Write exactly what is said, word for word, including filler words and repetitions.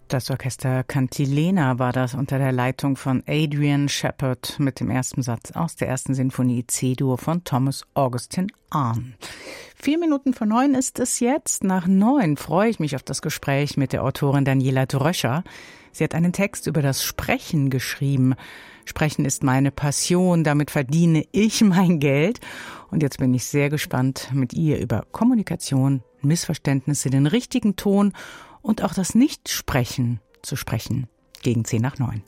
Das Orchester Cantilena war das unter der Leitung von Adrian Shepard mit dem ersten Satz aus der ersten Sinfonie C-Dur von Thomas Augustin Arne. Vier Minuten vor neun ist es jetzt. Nach neun freue ich mich auf das Gespräch mit der Autorin Daniela Dröscher. Sie hat einen Text über das Sprechen geschrieben. Sprechen ist meine Passion, damit verdiene ich mein Geld. Und jetzt bin ich sehr gespannt, mit ihr über Kommunikation, Missverständnisse, den richtigen Ton und auch das Nichtsprechen zu sprechen. Gegen zehn nach neun.